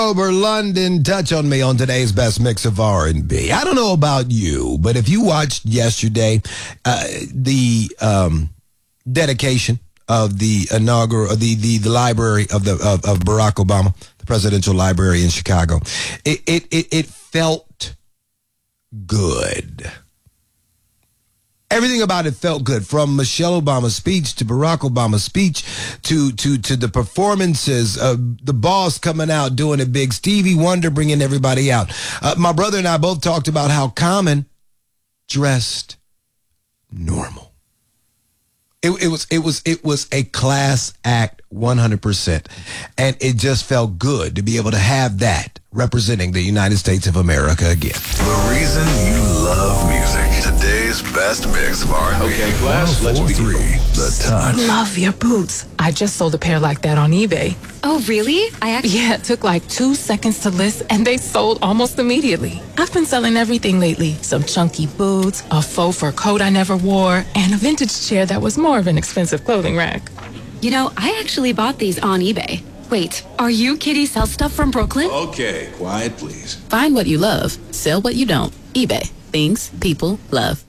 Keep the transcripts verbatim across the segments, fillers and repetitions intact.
Over London, touch on me on today's best mix of R and B. I don't know about you, but if you watched yesterday, uh, the um, dedication of the inaugural, the, the the library of the of, of Barack Obama, the presidential library in Chicago, it it it, it felt good. Everything about it felt good, from Michelle Obama's speech to Barack Obama's speech to to to the performances of the boss coming out doing it big, Stevie Wonder bringing everybody out. Uh, my brother and I both talked about how Common dressed normal. It, it was it was it was a class act, one hundred percent, and it just felt good to be able to have that representing the United States of America again. The reason you love music. Today's best mix of R and B. Okay, class, let's begin. The Touch. Love your boots. I just sold a pair like that on eBay. Oh, really? I actually... Yeah, it took like two seconds to list, and they sold almost immediately. I've been selling everything lately. Some chunky boots, a faux fur coat I never wore, and a vintage chair that was more of an expensive clothing rack. You know, I actually bought these on eBay. Wait, are you Kitty Sell Stuff from Brooklyn? Okay, quiet, please. Find what you love. Sell what you don't. eBay. Things people love.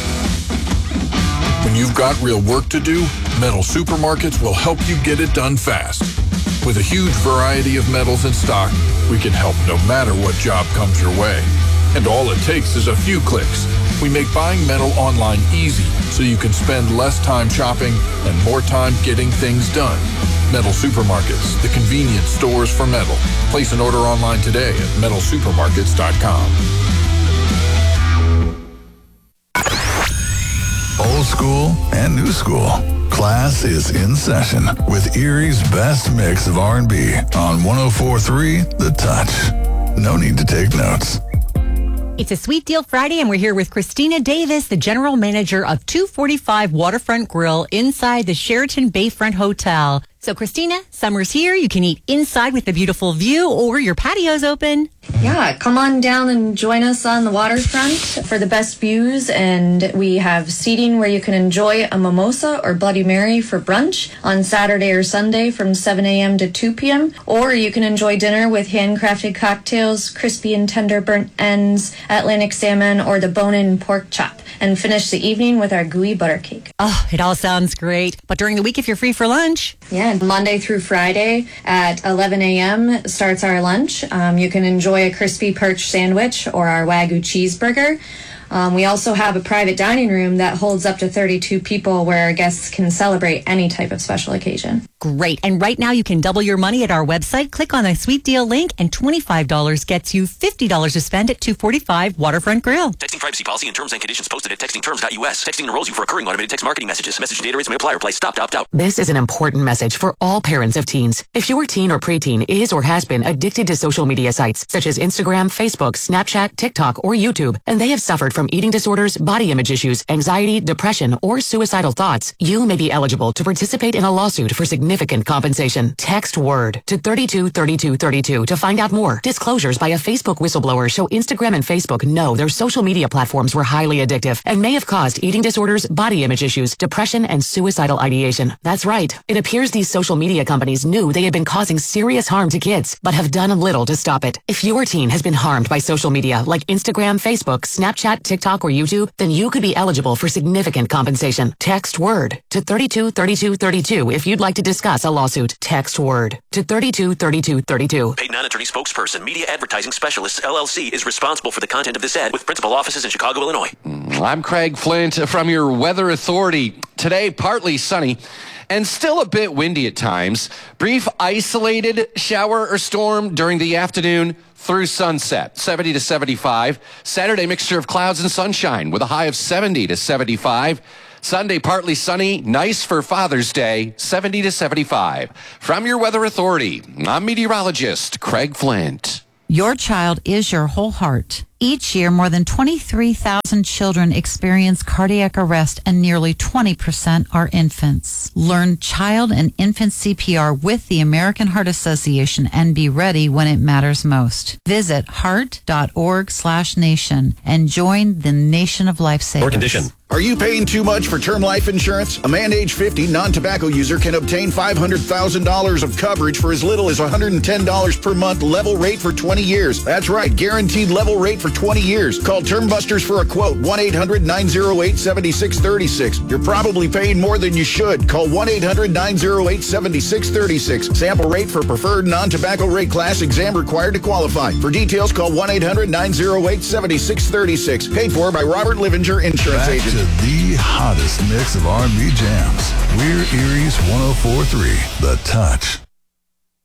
When you've got real work to do, Metal Supermarkets will help you get it done fast. With a huge variety of metals in stock, we can help no matter what job comes your way. And all it takes is a few clicks. We make buying metal online easy, so you can spend less time shopping and more time getting things done. Metal Supermarkets, the convenience stores for metal. Place an order online today at metal supermarkets dot com. Old school and new school. Class is in session with Erie's best mix of R and B on one oh four point three The Touch. No need to take notes. It's a Sweet Deal Friday, and we're here with Christina Davis, the general manager of two forty-five Waterfront Grill inside the Sheraton Bayfront Hotel. So, Christina, summer's here. You can eat inside with a beautiful view, or your patio's open. Yeah, come on down and join us on the waterfront for the best views. And we have seating where you can enjoy a mimosa or Bloody Mary for brunch on Saturday or Sunday from seven a.m. to two p.m. Or you can enjoy dinner with handcrafted cocktails, crispy and tender burnt ends, Atlantic salmon, or the bone-in pork chop. And finish the evening with our gooey butter cake. Oh, it all sounds great. But during the week, if you're free for lunch. Yeah, Monday through Friday at eleven a.m. starts our lunch. Um, you can enjoy a crispy perch sandwich or our Wagyu cheeseburger. Um, we also have a private dining room that holds up to thirty-two people where our guests can celebrate any type of special occasion. Great. And right now you can double your money at our website. Click on the Sweet Deal link, and twenty-five dollars gets you fifty dollars to spend at two forty-five Waterfront Grill. Texting privacy policy and terms and conditions posted at texting terms dot U S. Texting enrolls you for recurring automated text marketing messages. Message data rates may apply or apply. Stop to opt out. This is an important message for all parents of teens. If your teen or preteen is or has been addicted to social media sites such as Instagram, Facebook, Snapchat, TikTok, or YouTube, and they have suffered from eating disorders, body image issues, anxiety, depression, or suicidal thoughts, you may be eligible to participate in a lawsuit for significant compensation. Text WORD to thirty-two thirty-two thirty-two to find out more. Disclosures by a Facebook whistleblower show Instagram and Facebook know their social media platforms were highly addictive and may have caused eating disorders, body image issues, depression, and suicidal ideation. That's right. It appears these social media companies knew they had been causing serious harm to kids, but have done little to stop it. If your teen has been harmed by social media like Instagram, Facebook, Snapchat, TikTok, or YouTube, then you could be eligible for significant compensation. Text WORD to thirty-two thirty-two thirty-two if you'd like to discuss a lawsuit. Text WORD to thirty-two thirty-two thirty-two. Paid non-attorney spokesperson, Media Advertising Specialists, L L C, is responsible for the content of this ad with principal offices in Chicago, Illinois. I'm Craig Flint from your Weather Authority. Today, partly sunny and still a bit windy at times. Brief isolated shower or storm during the afternoon through sunset, seventy to seventy-five. Saturday, mixture of clouds and sunshine with a high of seventy to seventy-five. Sunday, partly sunny, nice for Father's Day, seventy to seventy-five. From your Weather Authority, I'm meteorologist Craig Flint. Your child is your whole heart. Each year, more than twenty-three thousand children experience cardiac arrest and nearly twenty percent are infants. Learn child and infant C P R with the American Heart Association and be ready when it matters most. Visit heart.org slash nation and join the nation of lifesavers. Or condition. Are you paying too much for term life insurance? A man age fifty, non-tobacco user can obtain five hundred thousand dollars of coverage for as little as one hundred ten dollars per month, level rate for twenty years. That's right, guaranteed level rate for twenty years. Call Term Busters for a quote, one eight hundred nine oh eight seven six three six. You're probably paying more than you should. Call one eight hundred nine oh eight seven six three six. Sample rate for preferred non-tobacco rate class, exam required to qualify. For details, call one eight hundred nine oh eight seven six three six. Paid for by Robert Livinger, Insurance Back Agent. To the hottest mix of R and B jams. We're Erie's one oh four three, The Touch.